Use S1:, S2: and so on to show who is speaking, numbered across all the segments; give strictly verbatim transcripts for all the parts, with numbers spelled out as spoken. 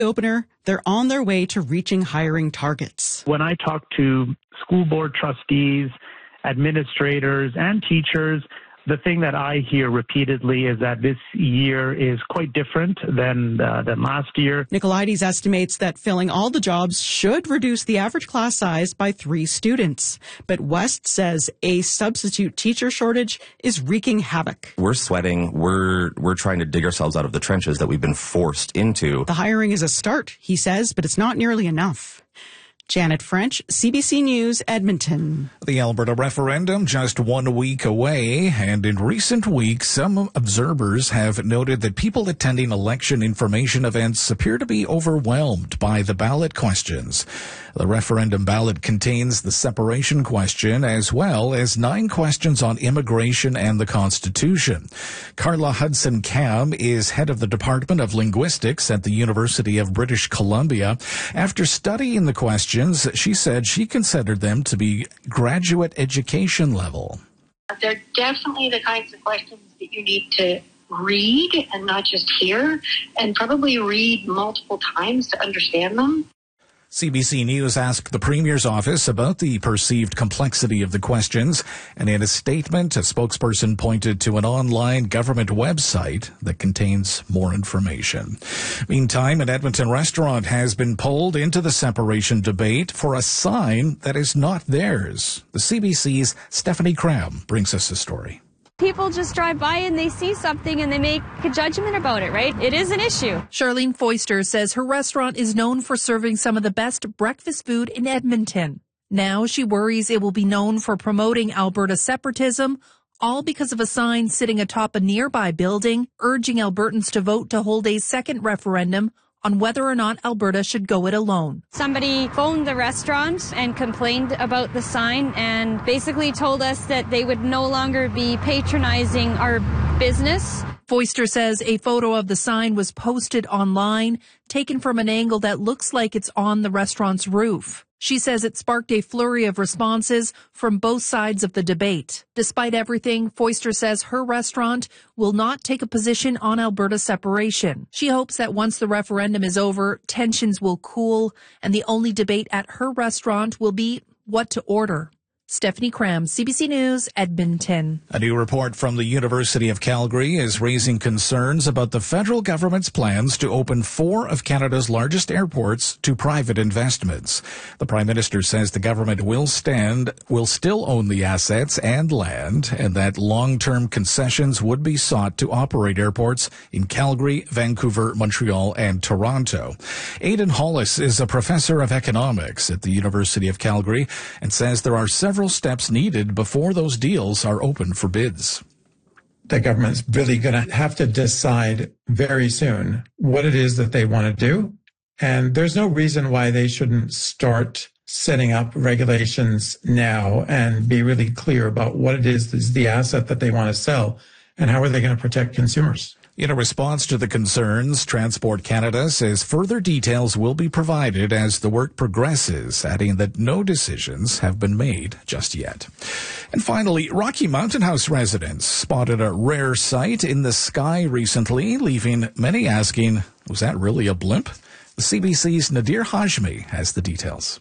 S1: opener, they're on their way to reaching hiring targets.
S2: When I talk to school board trustees, administrators, and teachers, the thing that I hear repeatedly is that this year is quite different than uh, than last year.
S1: Nicolaides estimates that filling all the jobs should reduce the average class size by three students. But West says a substitute teacher shortage is wreaking havoc.
S3: We're sweating. We're we're trying to dig ourselves out of the trenches that we've been forced into.
S1: The hiring is a start, he says, but it's not nearly enough. Janet French, C B C News, Edmonton.
S4: The Alberta referendum just one week away, and in recent weeks, some observers have noted that people attending election information events appear to be overwhelmed by the ballot questions. The referendum ballot contains the separation question as well as nine questions on immigration and the Constitution. Carla Hudson-Cam is head of the Department of Linguistics at the University of British Columbia. After studying the questions, she said she considered them to be graduate education level.
S5: They're definitely the kinds of questions that you need to read and not just hear, and probably read multiple times to understand them.
S4: C B C News asked the Premier's office about the perceived complexity of the questions, and in a statement, a spokesperson pointed to an online government website that contains more information. Meantime, an Edmonton restaurant has been pulled into the separation debate for a sign that is not theirs. The C B C's Stephanie Cram brings us the story.
S6: People just drive by and they see something and they make a judgment about it, right? It is an issue.
S7: Charlene Foister says her restaurant is known for serving some of the best breakfast food in Edmonton. Now she worries it will be known for promoting Alberta separatism, all because of a sign sitting atop a nearby building urging Albertans to vote to hold a second referendum on whether or not Alberta should go it alone.
S6: Somebody phoned the restaurant and complained about the sign and basically told us that they would no longer be patronizing our business.
S7: Foister says a photo of the sign was posted online, taken from an angle that looks like it's on the restaurant's roof. She says it sparked a flurry of responses from both sides of the debate. Despite everything, Foister says her restaurant will not take a position on Alberta separation. She hopes that once the referendum is over, tensions will cool, and the only debate at her restaurant will be what to order. Stephanie Cram, C B C News, Edmonton.
S4: A new report from the University of Calgary is raising concerns about the federal government's plans to open four of Canada's largest airports to private investments. The Prime Minister says the government will stand, will still own the assets and land, and that long-term concessions would be sought to operate airports in Calgary, Vancouver, Montreal, and Toronto. Aidan Hollis is a professor of economics at the University of Calgary and says there are several steps needed before those deals are open for bids.
S8: The government's really going to have to decide very soon what it is that they want to do. And there's no reason why they shouldn't start setting up regulations now and be really clear about what it is is the asset that they want to sell and how are they going to protect consumers.
S4: In a response to the concerns, Transport Canada says further details will be provided as the work progresses, adding that no decisions have been made just yet. And finally, Rocky Mountain House residents spotted a rare sight in the sky recently, leaving many asking, was that really a blimp? The C B C's Nadir Hashmi has the details.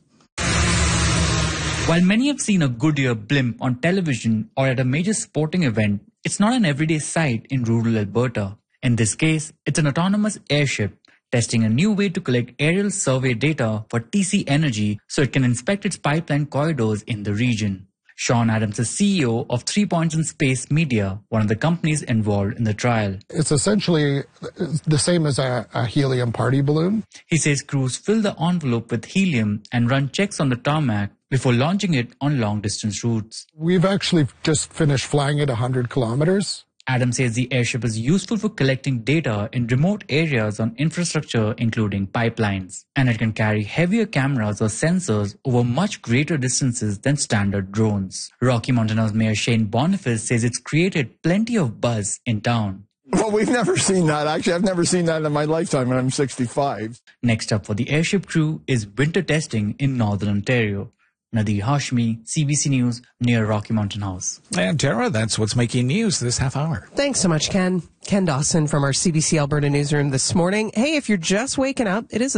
S9: While many have seen a Goodyear blimp on television or at a major sporting event, it's not an everyday sight in rural Alberta. In this case, it's an autonomous airship testing a new way to collect aerial survey data for T C Energy so it can inspect its pipeline corridors in the region. Sean Adams is C E O of Three Points in Space Media, one of the companies involved in the trial.
S10: It's essentially the same as a, a helium party balloon.
S9: He says crews fill the envelope with helium and run checks on the tarmac before launching it on long-distance routes.
S10: We've actually just finished flying it one hundred kilometers.
S9: Adam says the airship is useful for collecting data in remote areas on infrastructure, including pipelines. And it can carry heavier cameras or sensors over much greater distances than standard drones. Rocky Mountain House Mayor Shane Boniface says it's created plenty of buzz in town.
S11: Well, we've never seen that. Actually, I've never seen that in my lifetime, and I'm sixty-five.
S9: Next up for the airship crew is winter testing in Northern Ontario. Nadir Hashmi, C B C News, near Rocky Mountain House.
S4: And Tara, that's what's making news this half hour.
S12: Thanks so much, Ken. Ken Dawson from our C B C Alberta newsroom this morning. Hey, if you're just waking up, it is a